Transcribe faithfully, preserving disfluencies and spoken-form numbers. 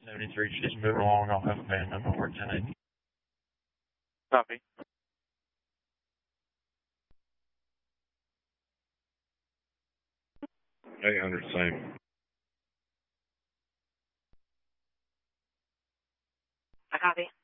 seventy-three, just moving along off of band number four ten eighty. Copy. eight hundred, same. I copy.